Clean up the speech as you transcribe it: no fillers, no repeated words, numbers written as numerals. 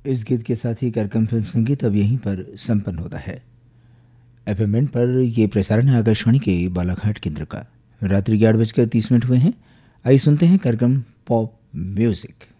इस गीत के साथ ही कार्यक्रम फिल्म संगीत अब यहीं पर संपन्न होता है। एफएम बैंड पर यह प्रसारण है आकाशवाणी के बालाघाट केंद्र का। रात्रि के 8:30 हुए हैं। आइए सुनते हैं कार्यक्रम पॉप म्यूजिक।